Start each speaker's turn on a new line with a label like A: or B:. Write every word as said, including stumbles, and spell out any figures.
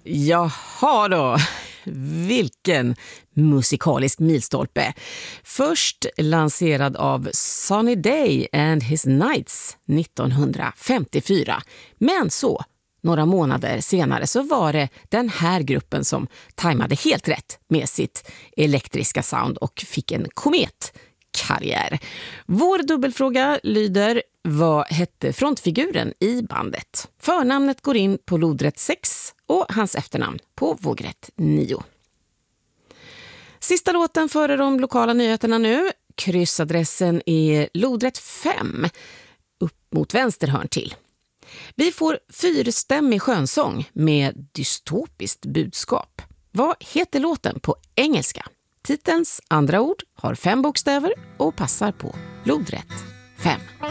A: Jaha då, vilken musikalisk milstolpe. Först lanserad av Sunny Day and His Knights nittonhundrafemtiofyra. Men så, några månader senare så var det den här gruppen som tajmade helt rätt med sitt elektriska sound och fick en kometkarriär. Vår dubbelfråga lyder: vad hette frontfiguren i bandet? Förnamnet går in på lodrätt sex och hans efternamn på vågrätt nio. Sista låten före de lokala nyheterna nu. Kryssadressen är lodrätt fem, upp mot vänster hörn till. Vi får fyrstämmig skönsång med dystopiskt budskap. Vad heter låten på engelska? Titelns andra ord har fem bokstäver och passar på lodrätt fem.